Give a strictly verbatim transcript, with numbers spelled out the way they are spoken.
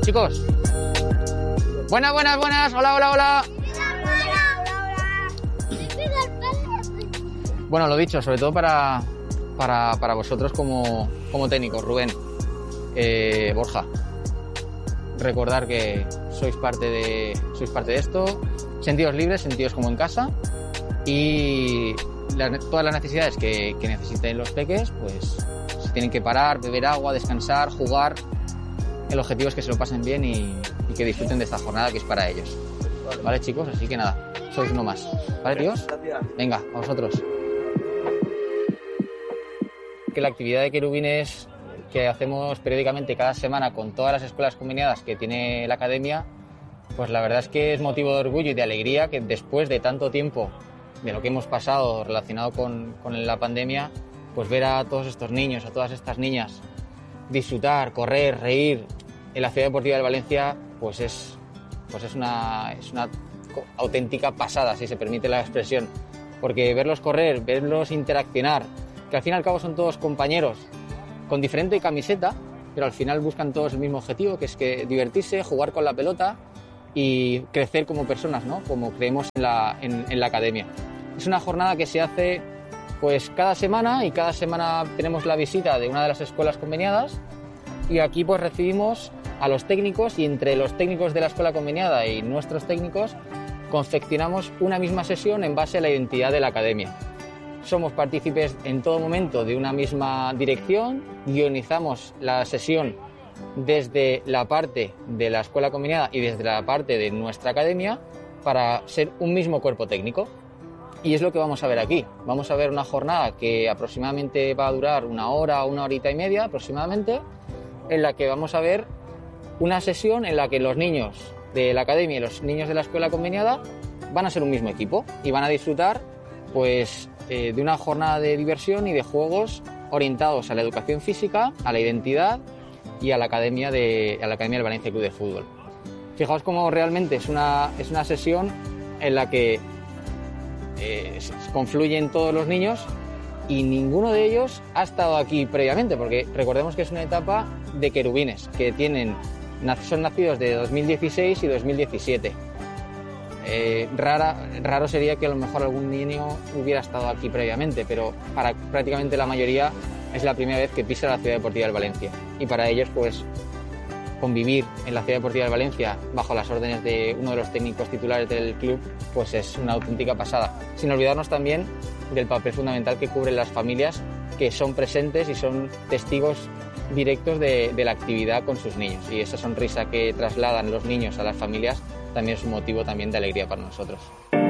chicos. Buenas, buenas, buenas. Hola, hola, hola. Bueno, lo dicho, sobre todo para, para, para vosotros como, como técnicos, Rubén, eh, Borja. Recordar que sois parte de, sois parte de esto. Sentidos libres, sentidos como en casa. Y la, todas las necesidades que, que necesiten los peques, pues se tienen que parar, beber agua, descansar, jugar. El objetivo es que se lo pasen bien y, y que disfruten de esta jornada que es para ellos. ¿Vale, chicos? Así que nada, sois uno más. ¿Vale, tíos? Venga, a vosotros. Que la actividad de querubines que hacemos periódicamente cada semana con todas las escuelas conveniadas que tiene la academia, pues la verdad es que es motivo de orgullo y de alegría que después de tanto tiempo de lo que hemos pasado relacionado con, con la pandemia, pues ver a todos estos niños, a todas estas niñas disfrutar, correr, reír en la Ciudad Deportiva de Valencia, pues es, pues es una, es una auténtica pasada, si se permite la expresión, porque verlos correr, verlos interaccionar, que al fin y al cabo son todos compañeros con diferente camiseta, pero al final buscan todos el mismo objetivo, que es que divertirse, jugar con la pelota y crecer como personas, ¿no? Como creemos en la, en, en la academia. Es una jornada que se hace pues cada semana y cada semana tenemos la visita de una de las escuelas conveniadas y aquí pues recibimos a los técnicos y entre los técnicos de la escuela conveniada y nuestros técnicos confeccionamos una misma sesión en base a la identidad de la academia. Somos partícipes en todo momento de una misma dirección, guionizamos la sesión desde la parte de la escuela conveniada y desde la parte de nuestra academia para ser un mismo cuerpo técnico. Y es lo que vamos a ver aquí. Vamos a ver una jornada que aproximadamente va a durar una hora o una horita y media aproximadamente, en la que vamos a ver una sesión en la que los niños de la academia y los niños de la escuela conveniada van a ser un mismo equipo y van a disfrutar pues eh, de una jornada de diversión y de juegos orientados a la educación física, a la identidad y a la academia de a la academia del Valencia Club de Fútbol. Fijaos cómo realmente es una es una sesión en la que eh, confluyen todos los niños y ninguno de ellos ha estado aquí previamente, porque recordemos que es una etapa de querubines que tienen son nacidos de dos mil dieciséis y dos mil diecisiete. Eh, rara, raro sería que a lo mejor algún niño hubiera estado aquí previamente, pero para prácticamente la mayoría es la primera vez que pisa la Ciudad Deportiva del Valencia. Y para ellos, pues, convivir en la Ciudad Deportiva del Valencia bajo las órdenes de uno de los técnicos titulares del club, pues es una auténtica pasada. Sin olvidarnos también del papel fundamental que cubren las familias que son presentes y son testigos directos de, de la actividad con sus niños. Y esa sonrisa que trasladan los niños a las familias también es un motivo también de alegría para nosotros.